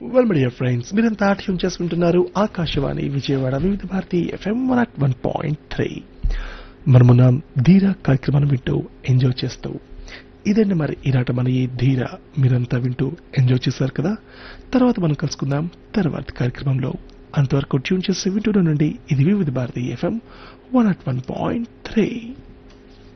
Well my dear friends, మీరంతా tune చేసుకుంటున్నారు ఆకాశవాణి విజయవాడ వివిధ భారతి FM 101.3. మనమున్నాం ధీర కార్యక్రమాన్ని వింటూ ఎంజాయ్ చేస్తూ. ఇదండి మరి ఈనాట మన ఈ ధీర మీరంతా వింటూ ఎంజాయ్ చేశారు కదా. తర్వాత మనం కలుసుకుందాం తర్వాత కార్యక్రమంలో. అంతవరకు ట్యూన్ చేసి వింటూనే నుండి ఇది వివిధ భారతి FM 101.3.